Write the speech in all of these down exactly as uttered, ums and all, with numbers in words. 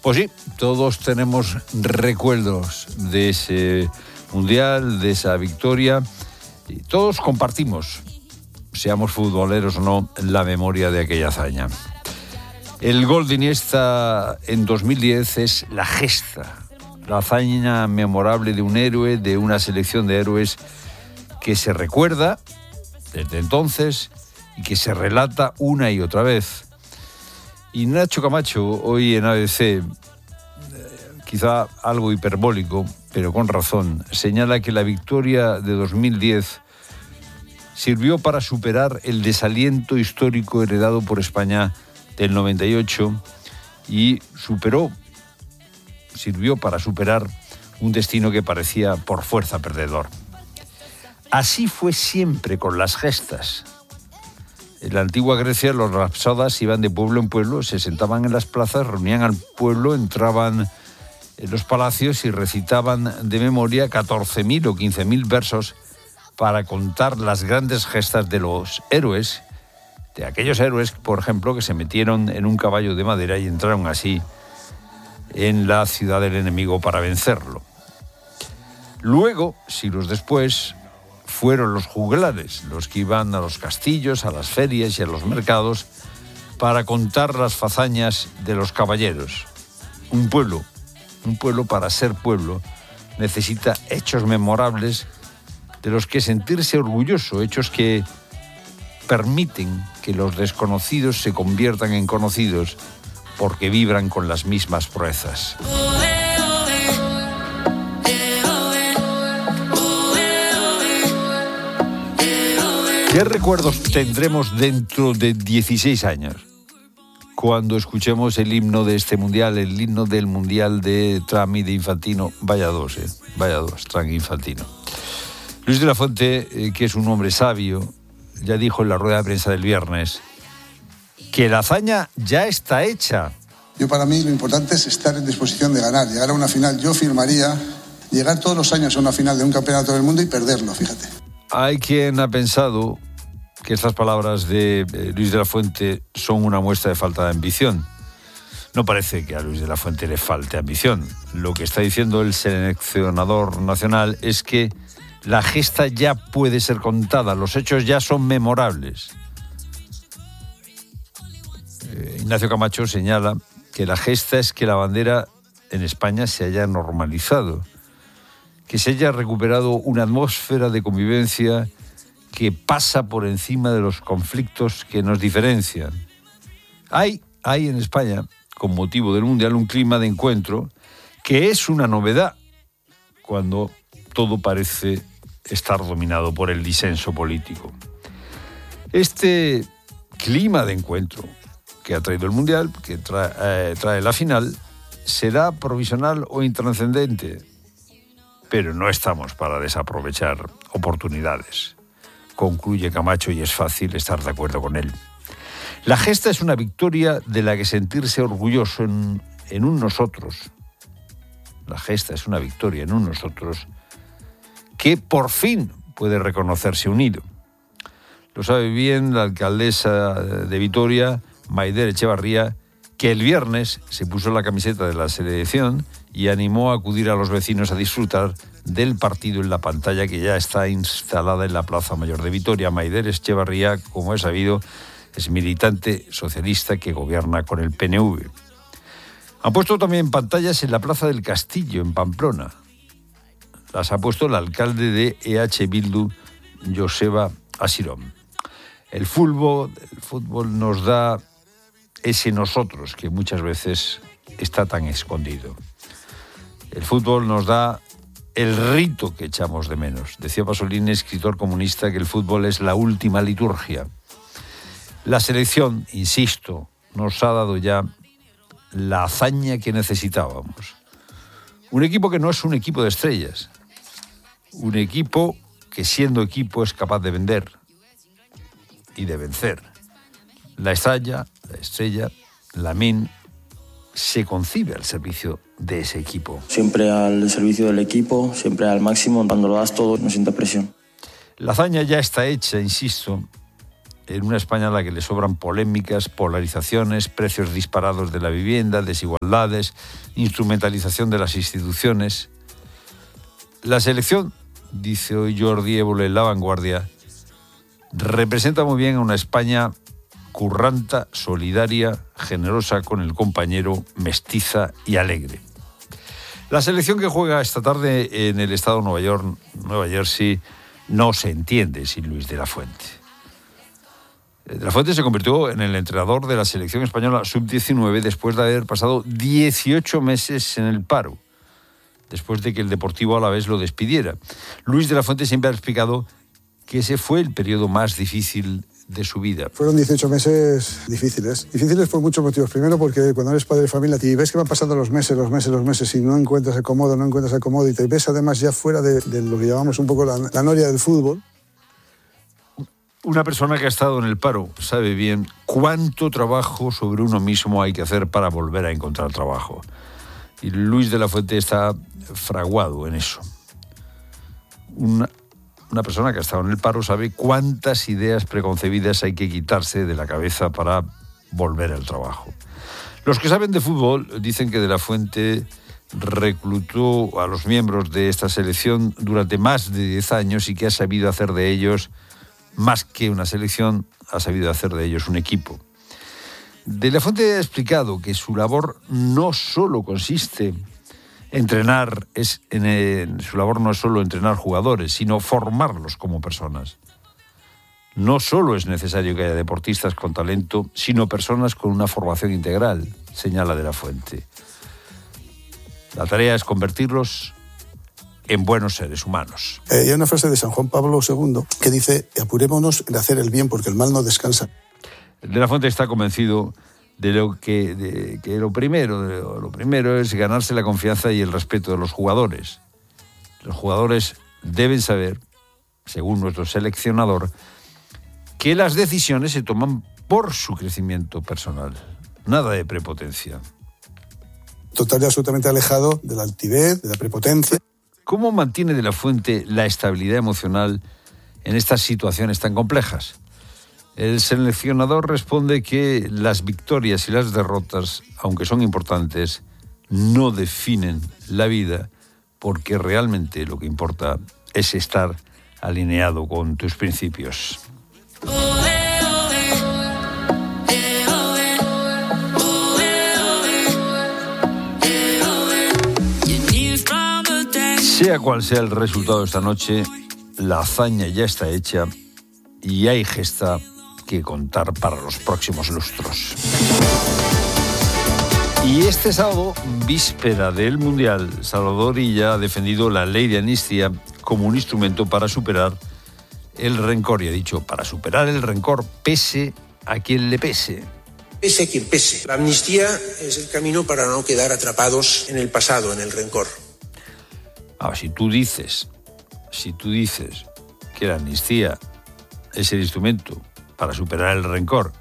Pues sí, todos tenemos recuerdos de ese mundial, de esa victoria, y todos compartimos, seamos futboleros o no, la memoria de aquella hazaña. El gol de Iniesta en dos mil diez es la gesta, la hazaña memorable de un héroe, de una selección de héroes que se recuerda desde entonces y que se relata una y otra vez. Y Nacho Camacho, hoy en A B C, eh, quizá algo hiperbólico, pero con razón, señala que la victoria de dos mil diez sirvió para superar el desaliento histórico heredado por España del noventa y ocho y superó, sirvió para superar un destino que parecía por fuerza perdedor. Así fue siempre con las gestas. En la antigua Grecia los rapsodas iban de pueblo en pueblo, se sentaban en las plazas, reunían al pueblo, entraban en los palacios y recitaban de memoria catorce mil o quince mil versos para contar las grandes gestas de los héroes, de aquellos héroes, por ejemplo, que se metieron en un caballo de madera y entraron así en la ciudad del enemigo para vencerlo. Luego, siglos después, fueron los juglares los que iban a los castillos, a las ferias y a los mercados para contar las fazañas de los caballeros. Un pueblo, un pueblo para ser pueblo, necesita hechos memorables de los que sentirse orgulloso, hechos que permiten que los desconocidos se conviertan en conocidos porque vibran con las mismas proezas. ¿Qué recuerdos tendremos dentro de dieciséis años? Cuando escuchemos el himno de este mundial, el himno del mundial de Trump y de Infantino. Vaya dos, eh, vaya dos, Trump e Infantino. Luis de la Fuente, eh, que es un hombre sabio, ya dijo en la rueda de prensa del viernes que la hazaña ya está hecha. Yo, para mí, lo importante es estar en disposición de ganar, llegar a una final. Yo firmaría llegar todos los años a una final de un campeonato del mundo y perderlo, fíjate. Hay quien ha pensado que estas palabras de eh, Luis de la Fuente son una muestra de falta de ambición. No parece que a Luis de la Fuente le falte ambición. Lo que está diciendo el seleccionador nacional es que la gesta ya puede ser contada, los hechos ya son memorables. Eh, Ignacio Camacho señala que la gesta es que la bandera en España se haya normalizado, que se haya recuperado una atmósfera de convivencia que pasa por encima de los conflictos que nos diferencian. Hay, hay en España, con motivo del Mundial, un clima de encuentro que es una novedad cuando todo parece estar dominado por el disenso político. Este clima de encuentro que ha traído el Mundial, que trae, eh, trae la final, será provisional o intrascendente, pero no estamos para desaprovechar oportunidades, concluye Camacho, y es fácil estar de acuerdo con él. La gesta es una victoria de la que sentirse orgulloso en, en un nosotros. La gesta es una victoria en un nosotros que por fin puede reconocerse unido. Lo sabe bien la alcaldesa de Vitoria, Maider Echevarría, que el viernes se puso la camiseta de la selección y animó a acudir a los vecinos a disfrutar del partido en la pantalla que ya está instalada en la Plaza Mayor de Vitoria. Maider Echevarría, como he sabido, es militante socialista que gobierna con el P N V. Han puesto también pantallas en la Plaza del Castillo, en Pamplona. Las ha puesto el alcalde de E H Bildu, Joseba Asirón. El fútbol, el fútbol nos da ese nosotros que muchas veces está tan escondido. El fútbol nos da el rito que echamos de menos. Decía Pasolini, escritor comunista, que el fútbol es la última liturgia. La selección, insisto, nos ha dado ya la hazaña que necesitábamos. Un equipo que no es un equipo de estrellas. Un equipo que, siendo equipo, es capaz de vender y de vencer. La estrella, la estrella, Lamine, se concibe al servicio de ese equipo. Siempre al servicio del equipo, siempre al máximo. Cuando lo das todo, no sientes presión. La hazaña ya está hecha, insisto. en una España a la que le sobran polémicas, polarizaciones, precios disparados de la vivienda, desigualdades, instrumentalización de las instituciones. La selección, dice hoy Jordi Évole en La Vanguardia, representa muy bien a una España curranta, solidaria, generosa con el compañero, mestiza y alegre. La selección que juega esta tarde en el estado de Nueva York, Nueva Jersey, no se entiende sin Luis de la Fuente. De la Fuente se convirtió en el entrenador de la selección española sub diecinueve después de haber pasado dieciocho meses en el paro, después de que el Deportivo Alavés lo despidiera. Luis de la Fuente siempre ha explicado que ese fue el periodo más difícil de su vida. Fueron dieciocho meses difíciles. Difíciles por muchos motivos. Primero porque cuando eres padre de familia y ves que van pasando los meses, los meses, los meses y no encuentras el cómodo, no encuentras el cómodo y te ves además ya fuera de, de lo que llamamos un poco la, la noria del fútbol. Una persona que ha estado en el paro sabe bien cuánto trabajo sobre uno mismo hay que hacer para volver a encontrar trabajo. Y Luis de la Fuente está fraguado en eso. Una, una persona que ha estado en el paro sabe cuántas ideas preconcebidas hay que quitarse de la cabeza para volver al trabajo. Los que saben de fútbol dicen que de la Fuente reclutó a los miembros de esta selección durante más de diez años y que ha sabido hacer de ellos, más que una selección, ha sabido hacer de ellos un equipo. De la Fuente ha explicado que su labor no solo consiste en entrenar, es, en, en, su labor no es solo entrenar jugadores, sino formarlos como personas. No solo es necesario que haya deportistas con talento, sino personas con una formación integral, señala de la Fuente. La tarea es convertirlos en buenos seres humanos. Eh, hay una frase de San Juan Pablo segundo que dice: apurémonos en hacer el bien porque el mal no descansa. De la Fuente está convencido de lo que, de, que lo primero, de, lo primero es ganarse la confianza y el respeto de los jugadores. Los jugadores deben saber, según nuestro seleccionador, que las decisiones se toman por su crecimiento personal. Nada de prepotencia. Total y absolutamente alejado de la altivez, de la prepotencia. ¿Cómo mantiene de la Fuente la estabilidad emocional en estas situaciones tan complejas? El seleccionador responde que las victorias y las derrotas, aunque son importantes, no definen la vida, porque realmente lo que importa es estar alineado con tus principios. Sea cual sea el resultado de esta noche, la hazaña ya está hecha y hay gesta que contar para los próximos lustros. Y este sábado, víspera del Mundial, Salvador Illa ha defendido la ley de amnistía como un instrumento para superar el rencor, y ha dicho, para superar el rencor, pese a quien le pese. Pese a quien pese. La amnistía es el camino para no quedar atrapados en el pasado, en el rencor. Ah, si tú dices, si tú dices que la amnistía es el instrumento para superar el rencor,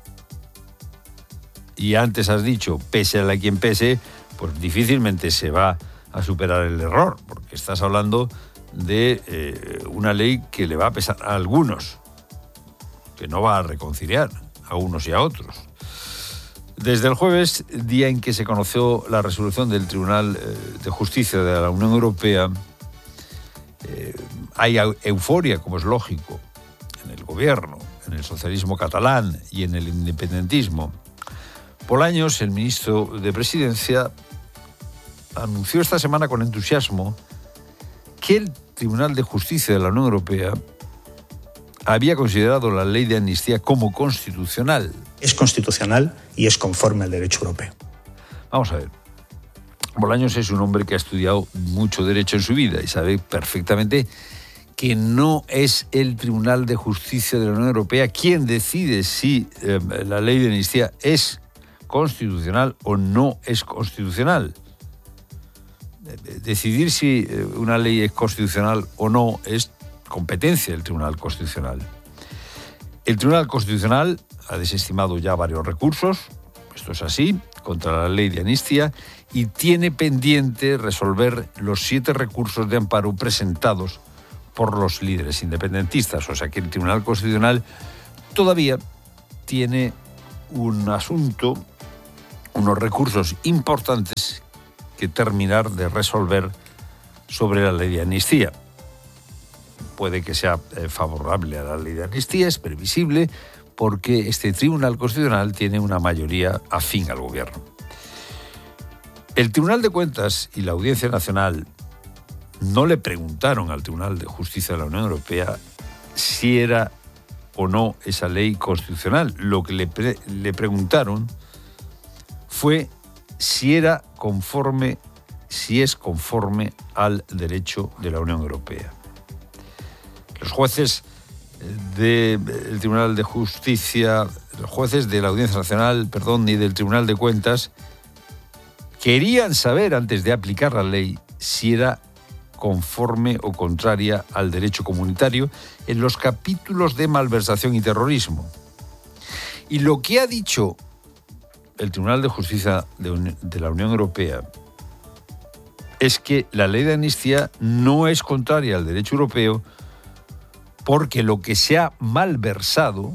y antes has dicho pese a la quien pese, pues difícilmente se va a superar el error, porque estás hablando de eh, una ley que le va a pesar a algunos, que no va a reconciliar a unos y a otros. Desde el jueves, día en que se conoció la resolución del Tribunal de Justicia de la Unión Europea, eh, hay euforia, como es lógico, en el gobierno, en el socialismo catalán y en el independentismo. Bolaños, el ministro de Presidencia, anunció esta semana con entusiasmo que el Tribunal de Justicia de la Unión Europea había considerado la ley de amnistía como constitucional. Es constitucional y es conforme al derecho europeo. Vamos a ver. Bolaños es un hombre que ha estudiado mucho derecho en su vida y sabe perfectamente que no es el Tribunal de Justicia de la Unión Europea quien decide si eh, la ley de amnistía es constitucional o no es constitucional. Decidir si una ley es constitucional o no es competencia del Tribunal Constitucional. El Tribunal Constitucional ha desestimado ya varios recursos, esto es así, contra la ley de amnistía, y tiene pendiente resolver los siete recursos de amparo presentados por los líderes independentistas. O sea que el Tribunal Constitucional todavía tiene un asunto, unos recursos importantes que terminar de resolver sobre la ley de amnistía. Puede que sea eh, favorable a la ley de amnistía, es previsible, porque este Tribunal Constitucional tiene una mayoría afín al gobierno. El Tribunal de Cuentas y la Audiencia Nacional no le preguntaron al Tribunal de Justicia de la Unión Europea si era o no esa ley constitucional. Lo que le, pre- le preguntaron fue si era conforme, si es conforme al derecho de la Unión Europea. Los jueces del Tribunal de Justicia, los jueces de la Audiencia Nacional, perdón, y del Tribunal de Cuentas querían saber antes de aplicar la ley si era conforme o contraria al derecho comunitario en los capítulos de malversación y terrorismo. Y lo que ha dicho el Tribunal de Justicia de, de la Unión Europea es que la ley de amnistía no es contraria al derecho europeo porque lo que se ha malversado,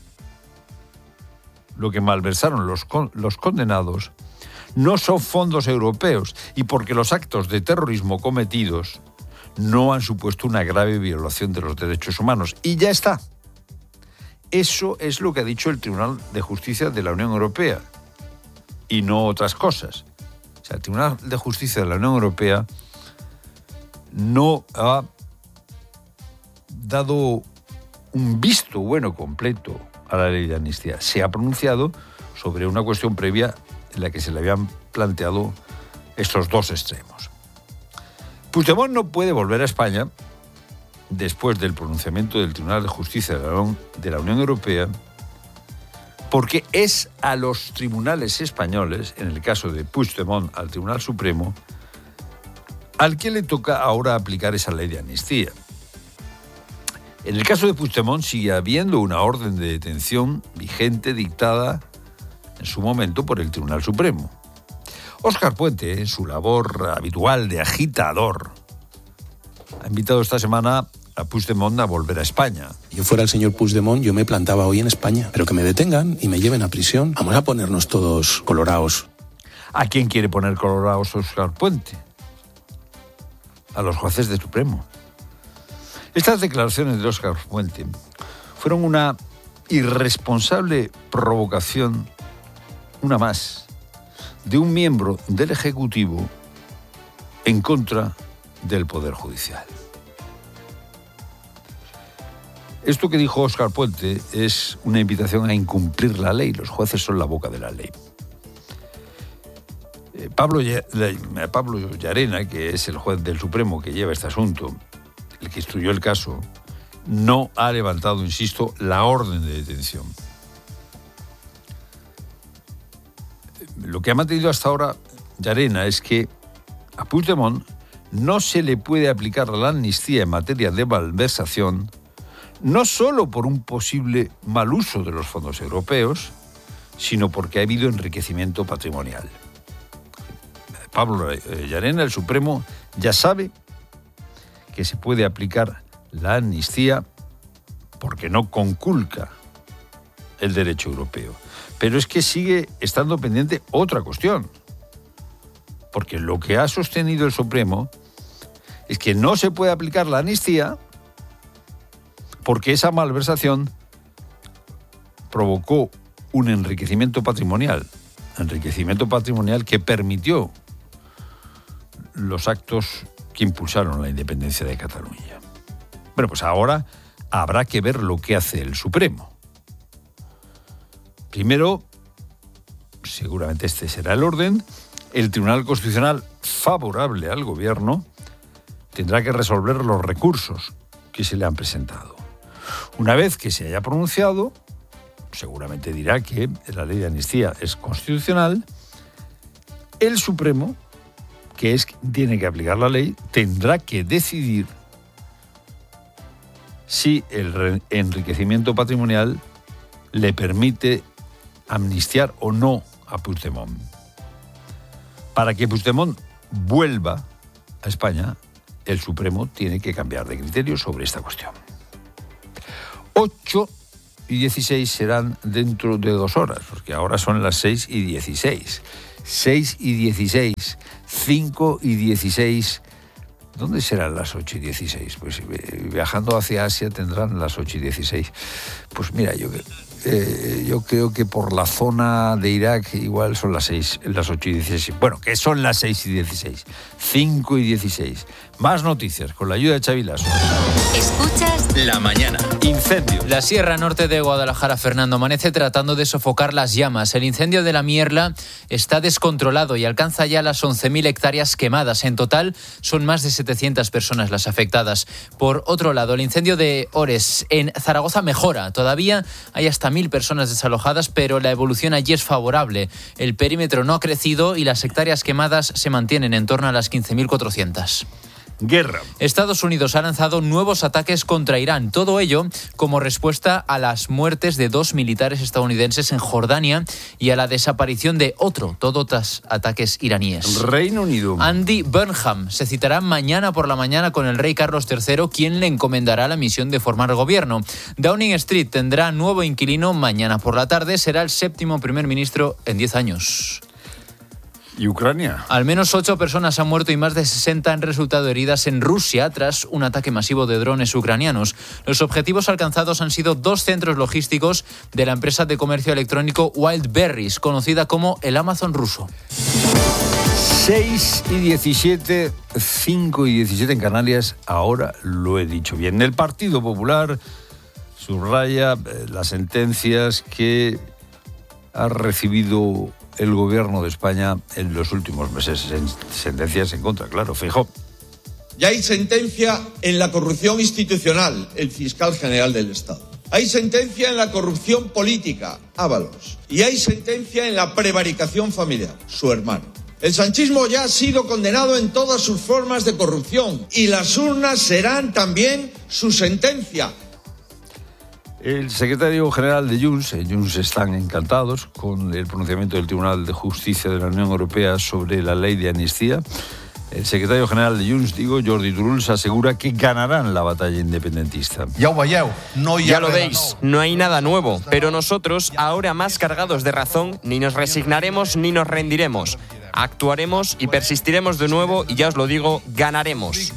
lo que malversaron los, con, los condenados, no son fondos europeos y porque los actos de terrorismo cometidos no han supuesto una grave violación de los derechos humanos. Y ya está. Eso es lo que ha dicho el Tribunal de Justicia de la Unión Europea y no otras cosas. O sea, el Tribunal de Justicia de la Unión Europea no ha dado un visto bueno completo a la ley de amnistía. Se ha pronunciado sobre una cuestión previa en la que se le habían planteado estos dos extremos. Puigdemont no puede volver a España después del pronunciamiento del Tribunal de Justicia de la Unión Europea porque es a los tribunales españoles, en el caso de Puigdemont al Tribunal Supremo, al que le toca ahora aplicar esa ley de amnistía. En el caso de Puigdemont sigue habiendo una orden de detención vigente dictada en su momento por el Tribunal Supremo. Óscar Puente, en su labor habitual de agitador, ha invitado esta semana a Puigdemont a volver a España. Si yo fuera el señor Puigdemont, yo me plantaba hoy en España, pero que me detengan y me lleven a prisión. Vamos a ponernos todos colorados. ¿A quién quiere poner colorados Óscar Puente? A los jueces del Supremo. Estas declaraciones de Óscar Puente fueron una irresponsable provocación, una más, de un miembro del Ejecutivo en contra del Poder Judicial. Esto que dijo Óscar Puente es una invitación a incumplir la ley. Los jueces son la boca de la ley. Eh, Pablo, Pablo Llarena, que es el juez del Supremo que lleva este asunto, el que instruyó el caso, no ha levantado, insisto, la orden de detención. Lo que ha mantenido hasta ahora Llarena es que a Puigdemont no se le puede aplicar la amnistía en materia de malversación, no solo por un posible mal uso de los fondos europeos, sino porque ha habido enriquecimiento patrimonial. Pablo Llarena, el Supremo, ya sabe que se puede aplicar la amnistía porque no conculca el derecho europeo. Pero es que sigue estando pendiente otra cuestión, porque lo que ha sostenido el Supremo es que no se puede aplicar la amnistía porque esa malversación provocó un enriquecimiento patrimonial, enriquecimiento patrimonial que permitió los actos que impulsaron la independencia de Cataluña. Bueno, pues ahora habrá que ver lo que hace el Supremo. Primero, seguramente este será el orden, el Tribunal Constitucional favorable al Gobierno tendrá que resolver los recursos que se le han presentado. Una vez que se haya pronunciado, seguramente dirá que la ley de amnistía es constitucional. El Supremo, que es quien tiene que aplicar la ley, tendrá que decidir si el enriquecimiento patrimonial le permite amnistiar o no a Puigdemont. Para que Puigdemont vuelva a España, el Supremo tiene que cambiar de criterio sobre esta cuestión. Ocho y dieciséis serán dentro de dos horas, porque ahora son las seis y dieciséis. seis y dieciséis, cinco y dieciséis. ¿Dónde serán las ocho y dieciséis? Pues viajando hacia Asia tendrán las ocho y dieciséis. Pues mira, yo, eh, yo creo que por la zona de Irak igual son las seis, las ocho y dieciséis. Bueno, que son las seis y dieciséis. cinco y dieciséis. Más noticias con la ayuda de Xavi Lasso. Escuchas La Mañana. Incendios. La Sierra Norte de Guadalajara, Fernando, amanece tratando de sofocar las llamas. El incendio de la Mierla está descontrolado y alcanza ya las once mil hectáreas quemadas. En total son más de setecientas personas las afectadas. Por otro lado, el incendio de Ores en Zaragoza mejora. Todavía hay hasta mil personas desalojadas, pero la evolución allí es favorable. El perímetro no ha crecido y las hectáreas quemadas se mantienen en torno a las quince mil cuatrocientas. Guerra. Estados Unidos ha lanzado nuevos ataques contra Irán. Todo ello como respuesta a las muertes de dos militares estadounidenses en Jordania y a la desaparición de otro, todo tras ataques iraníes. Reino Unido. Andy Burnham se citará mañana por la mañana con el rey Carlos tercero, quien le encomendará la misión de formar gobierno. Downing Street tendrá nuevo inquilino mañana por la tarde. Será el séptimo primer ministro en diez años. ¿Y Ucrania? Al menos ocho personas han muerto y más de sesenta han resultado heridas en Rusia tras un ataque masivo de drones ucranianos. Los objetivos alcanzados han sido dos centros logísticos de la empresa de comercio electrónico Wildberries, conocida como el Amazon ruso. seis y diecisiete, cinco y diecisiete en Canarias, ahora lo he dicho bien. El Partido Popular subraya las sentencias que ha recibido el gobierno de España en los últimos meses. Sentencias en contra, claro, Feijóo. Ya hay sentencia en la corrupción institucional, el fiscal general del Estado. Hay sentencia en la corrupción política, Ábalos. Y hay sentencia en la prevaricación familiar, su hermano. El sanchismo ya ha sido condenado en todas sus formas de corrupción y las urnas serán también su sentencia. El secretario general de Junts, eh, Junts están encantados con el pronunciamiento del Tribunal de Justicia de la Unión Europea sobre la ley de amnistía. El secretario general de Junts, digo, Jordi Turull, se asegura que ganarán la batalla independentista. Ya lo veis, no hay nada nuevo, pero nosotros, ahora más cargados de razón, ni nos resignaremos ni nos rendiremos. Actuaremos y persistiremos de nuevo y ya os lo digo, ganaremos.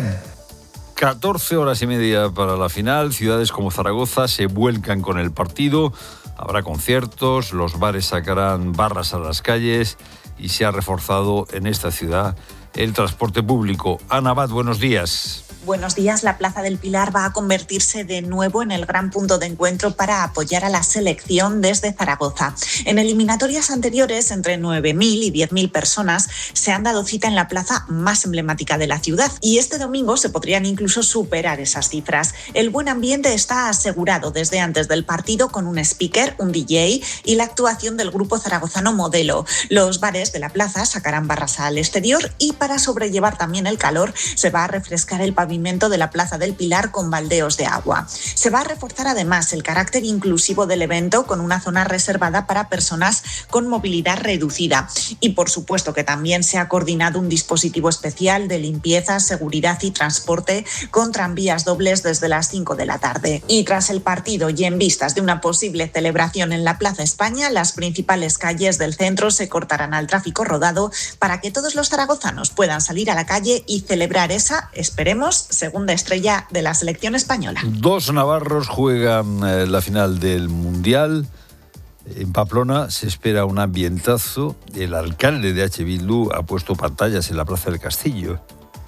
catorce horas y media para la final. Ciudades como Zaragoza se vuelcan con el partido. Habrá conciertos, los bares sacarán barras a las calles y se ha reforzado en esta ciudad el transporte público. Ana Abad, buenos días. Buenos días. La Plaza del Pilar va a convertirse de nuevo en el gran punto de encuentro para apoyar a la selección desde Zaragoza. En eliminatorias anteriores, entre nueve mil y diez mil personas se han dado cita en la plaza más emblemática de la ciudad y este domingo se podrían incluso superar esas cifras. El buen ambiente está asegurado desde antes del partido con un speaker, un D J y la actuación del grupo zaragozano Modelo. Los bares de la plaza sacarán barras al exterior y para sobrellevar también el calor se va a refrescar el pavimento de la Plaza del Pilar con baldeos de agua. Se va a reforzar además el carácter inclusivo del evento con una zona reservada para personas con movilidad reducida. Y por supuesto que también se ha coordinado un dispositivo especial de limpieza, seguridad y transporte con tranvías dobles desde las cinco de la tarde. Y tras el partido y en vistas de una posible celebración en la Plaza España, las principales calles del centro se cortarán al tráfico rodado para que todos los zaragozanos puedan salir a la calle y celebrar esa, esperemos, segunda estrella de la selección española. Dos navarros juegan eh, la final del Mundial. En Pamplona se espera un ambientazo. El alcalde de H. Bildu ha puesto pantallas en la Plaza del Castillo.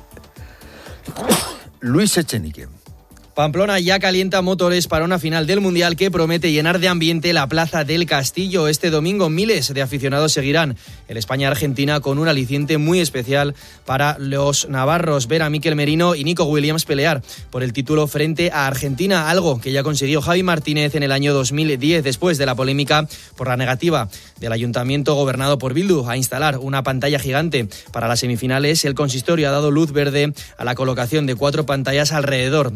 Luis Echenique. Pamplona ya calienta motores para una final del Mundial que promete llenar de ambiente la Plaza del Castillo. Este domingo miles de aficionados seguirán el España-Argentina con un aliciente muy especial para los navarros. Ver a Mikel Merino y Nico Williams pelear por el título frente a Argentina, algo que ya consiguió Javi Martínez en el año dos mil diez después de la polémica por la negativa del ayuntamiento gobernado por Bildu a instalar una pantalla gigante para las semifinales. El consistorio ha dado luz verde a la colocación de cuatro pantallas alrededor del kiosco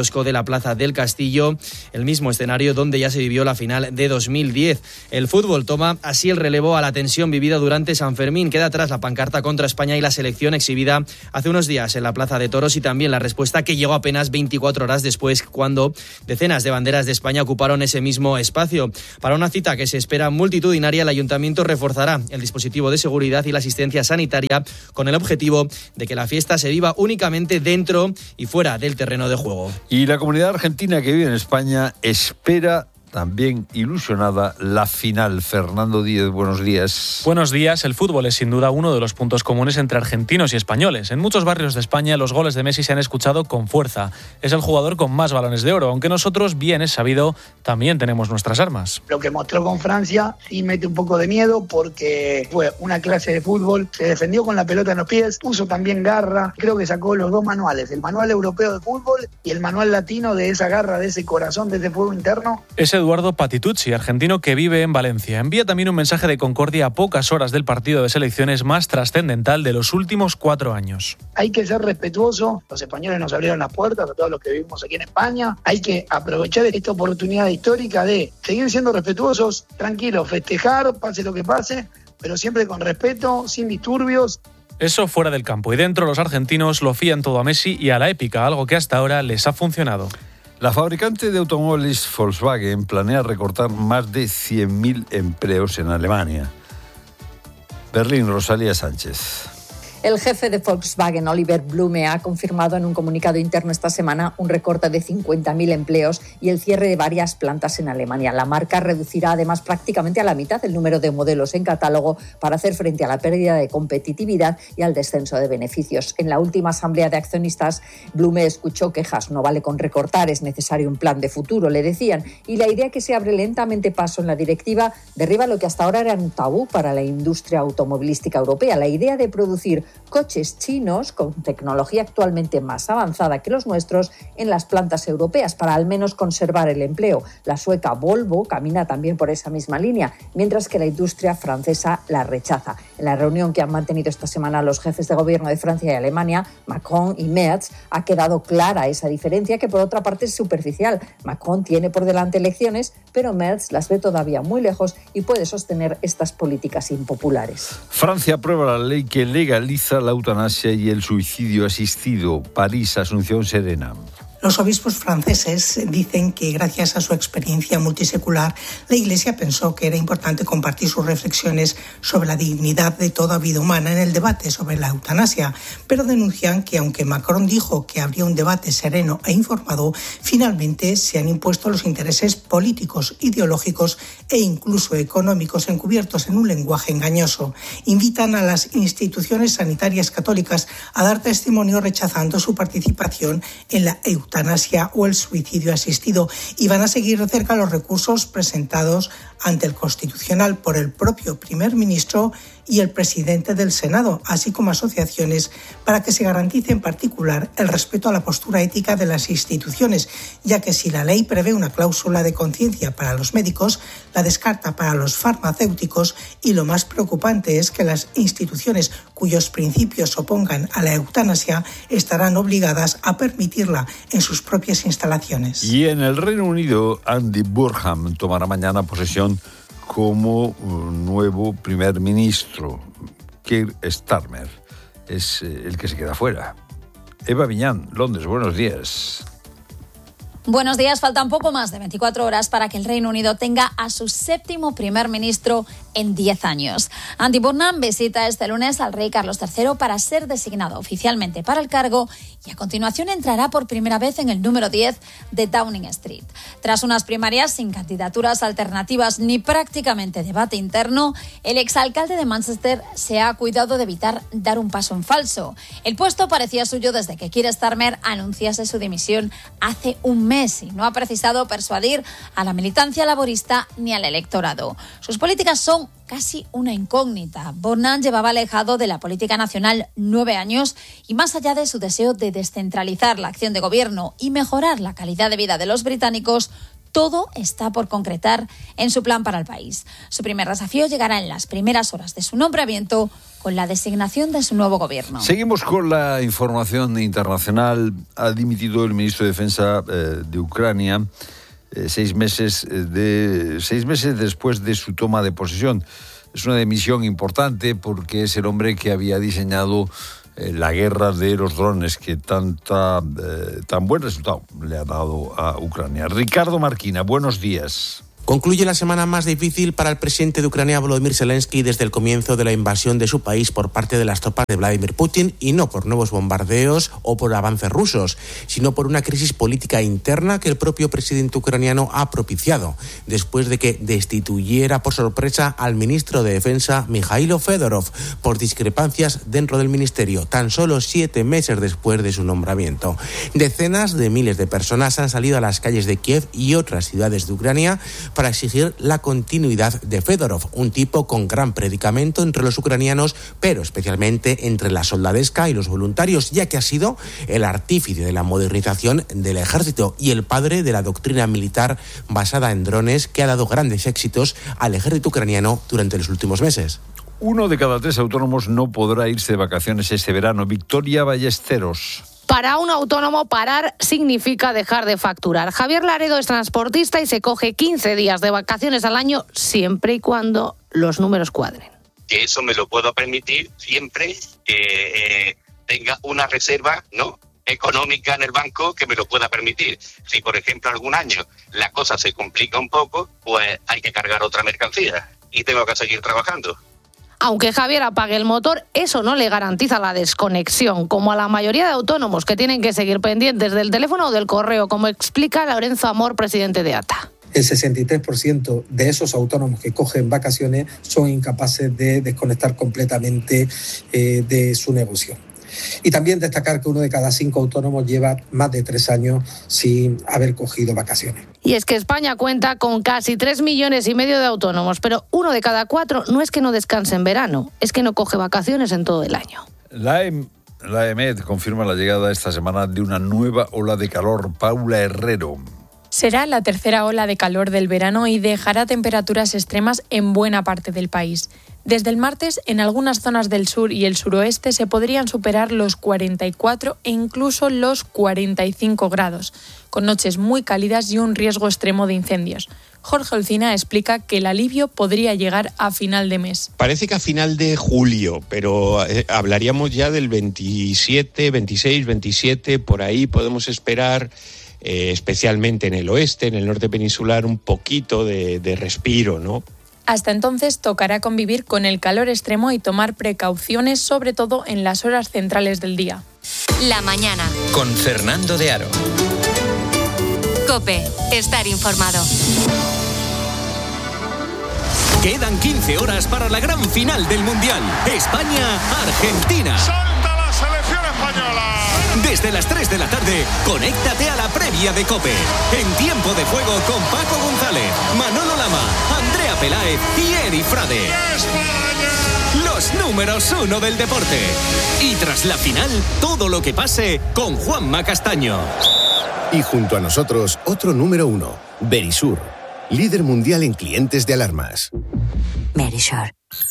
kiosco de la Plaza del Castillo, el mismo escenario donde ya se vivió la final de dos mil diez. El fútbol toma así el relevo a la tensión vivida durante San Fermín. Queda atrás la pancarta contra España y la selección exhibida hace unos días en la Plaza de Toros, y también la respuesta que llegó apenas veinticuatro horas después, cuando decenas de banderas de España ocuparon ese mismo espacio. Para una cita que se espera multitudinaria, el Ayuntamiento reforzará el dispositivo de seguridad y la asistencia sanitaria con el objetivo de que la fiesta se viva únicamente dentro y fuera del terreno de juego. Y la comunidad argentina que vive en España espera también ilusionada la final. Fernando Díez, buenos días. Buenos días. El fútbol es sin duda uno de los puntos comunes entre argentinos y españoles. En muchos barrios de España los goles de Messi se han escuchado con fuerza. Es el jugador con más balones de oro, aunque nosotros, bien es sabido, también tenemos nuestras armas. Lo que mostró con Francia sí mete un poco de miedo, porque fue una clase de fútbol, se defendió con la pelota en los pies, puso también garra. Creo que sacó los dos manuales, el manual europeo de fútbol y el manual latino de esa garra, de ese corazón, de ese fuego interno. Ese Eduardo Patitucci, argentino que vive en Valencia. Envía también un mensaje de concordia a pocas horas del partido de selecciones más trascendental de los últimos cuatro años. Hay que ser respetuoso. Los españoles nos abrieron las puertas a todos los que vivimos aquí en España. Hay que aprovechar esta oportunidad histórica de seguir siendo respetuosos, tranquilos, festejar, pase lo que pase, pero siempre con respeto, sin disturbios. Eso fuera del campo. Y dentro, los argentinos lo fían todo a Messi y a la épica, algo que hasta ahora les ha funcionado. La fabricante de automóviles Volkswagen planea recortar más de cien mil empleos en Alemania. Berlín, Rosalía Sánchez. El jefe de Volkswagen, Oliver Blume, ha confirmado en un comunicado interno esta semana un recorte de cincuenta mil empleos y el cierre de varias plantas en Alemania. La marca reducirá además prácticamente a la mitad el número de modelos en catálogo para hacer frente a la pérdida de competitividad y al descenso de beneficios. En la última asamblea de accionistas, Blume escuchó quejas. No vale con recortar, es necesario un plan de futuro, le decían. Y la idea que se abre lentamente paso en la directiva derriba lo que hasta ahora era un tabú para la industria automovilística europea. La idea de producir coches chinos con tecnología actualmente más avanzada que los nuestros en las plantas europeas para al menos conservar el empleo. La sueca Volvo camina también por esa misma línea, mientras que la industria francesa la rechaza. En la reunión que han mantenido esta semana los jefes de gobierno de Francia y Alemania, Macron y Merz, ha quedado clara esa diferencia, que por otra parte es superficial. Macron tiene por delante elecciones, pero Merz las ve todavía muy lejos y puede sostener estas políticas impopulares. Francia aprueba la ley que legaliza la eutanasia y el suicidio asistido. París, Asunción Serena. Los obispos franceses dicen que gracias a su experiencia multisecular, la Iglesia pensó que era importante compartir sus reflexiones sobre la dignidad de toda vida humana en el debate sobre la eutanasia, pero denuncian que aunque Macron dijo que habría un debate sereno e informado, finalmente se han impuesto los intereses políticos, ideológicos e incluso económicos encubiertos en un lenguaje engañoso. Invitan a las instituciones sanitarias católicas a dar testimonio rechazando su participación en la eutanasia. eutanasia o el suicidio asistido, y van a seguir de cerca los recursos presentados ante el Constitucional por el propio primer ministro y el presidente del Senado, así como asociaciones, para que se garantice en particular el respeto a la postura ética de las instituciones, ya que si la ley prevé una cláusula de conciencia para los médicos, la descarta para los farmacéuticos, y lo más preocupante es que las instituciones cuyos principios se opongan a la eutanasia estarán obligadas a permitirla en sus propias instalaciones. Y en el Reino Unido, Andy Burnham tomará mañana posesión como nuevo primer ministro. Keir Starmer es el que se queda fuera. Eva Viñán, Londres, buenos días. Buenos días. Faltan poco más de veinticuatro horas para que el Reino Unido tenga a su séptimo primer ministro en diez años. Andy Burnham visita este lunes al rey Carlos tercero para ser designado oficialmente para el cargo, y a continuación entrará por primera vez en el número diez de Downing Street. Tras unas primarias sin candidaturas alternativas ni prácticamente debate interno, el exalcalde de Manchester se ha cuidado de evitar dar un paso en falso. El puesto parecía suyo desde que Keir Starmer anunciase su dimisión hace un mes y no ha precisado persuadir a la militancia laborista ni al electorado. Sus políticas son casi una incógnita. Burnham llevaba alejado de la política nacional nueve años y, más allá de su deseo de descentralizar la acción de gobierno y mejorar la calidad de vida de los británicos, todo está por concretar en su plan para el país. Su primer desafío llegará en las primeras horas de su nombramiento, con la designación de su nuevo gobierno. Seguimos con la información internacional. Ha dimitido el ministro de Defensa eh, de Ucrania eh, seis meses de seis meses después de su toma de posesión. Es una dimisión importante porque es el hombre que había diseñado eh, la guerra de los drones que tanta eh, tan buen resultado le ha dado a Ucrania. Ricardo Marquina, buenos días. Concluye la semana más difícil para el presidente de Ucrania, Volodymyr Zelensky, desde el comienzo de la invasión de su país por parte de las tropas de Vladimir Putin, y no por nuevos bombardeos o por avances rusos, sino por una crisis política interna que el propio presidente ucraniano ha propiciado, después de que destituyera por sorpresa al ministro de Defensa, Mikhailo Fedorov, por discrepancias dentro del ministerio, tan solo siete meses después de su nombramiento. Decenas de miles de personas han salido a las calles de Kiev y otras ciudades de Ucrania para exigir la continuidad de Fedorov, un tipo con gran predicamento entre los ucranianos, pero especialmente entre la soldadesca y los voluntarios, ya que ha sido el artífice de la modernización del ejército y el padre de la doctrina militar basada en drones que ha dado grandes éxitos al ejército ucraniano durante los últimos meses. Uno de cada tres autónomos no podrá irse de vacaciones este verano. Victoria Ballesteros. Para un autónomo, parar significa dejar de facturar. Javier Laredo es transportista y se coge quince días de vacaciones al año siempre y cuando los números cuadren. Que eso me lo puedo permitir siempre que eh, tenga una reserva, ¿no?, económica en el banco que me lo pueda permitir. Si, por ejemplo, algún año la cosa se complica un poco, pues hay que cargar otra mercancía y tengo que seguir trabajando. Aunque Javier apague el motor, eso no le garantiza la desconexión, como a la mayoría de autónomos que tienen que seguir pendientes del teléfono o del correo, como explica Lorenzo Amor, presidente de A T A. El sesenta y tres por ciento de esos autónomos que cogen vacaciones son incapaces de desconectar completamente eh, de su negocio. Y también destacar que uno de cada cinco autónomos lleva más de tres años sin haber cogido vacaciones. Y es que España cuenta con casi tres millones y medio de autónomos, pero uno de cada cuatro no es que no descanse en verano, es que no coge vacaciones en todo el año. La, e- la EMED confirma la llegada esta semana de una nueva ola de calor. Paula Herrero. Será la tercera ola de calor del verano y dejará temperaturas extremas en buena parte del país. Desde el martes, en algunas zonas del sur y el suroeste se podrían superar los cuarenta y cuatro e incluso los cuarenta y cinco grados, con noches muy cálidas y un riesgo extremo de incendios. Jorge Olcina explica que el alivio podría llegar a final de mes. Parece que a final de julio, pero eh, hablaríamos ya del veintisiete, veintiséis, veintisiete, por ahí podemos esperar, eh, especialmente en el oeste, en el norte peninsular, un poquito de, de respiro, ¿no? Hasta entonces tocará convivir con el calor extremo y tomar precauciones, sobre todo en las horas centrales del día. La mañana. Con Fernando de Aro. COPE. Estar informado. Quedan quince horas para la gran final del Mundial. España-Argentina. ¡Salta la selección española! Desde las tres de la tarde, conéctate a la previa de COPE. En tiempo de juego con Paco González, Manolo Lama, Andrea Peláez y Eri Frade. ¡España! Los números uno del deporte. Y tras la final, todo lo que pase con Juanma Castaño. Y junto a nosotros, otro número uno, Verisur, líder mundial en clientes de alarmas. Verisur.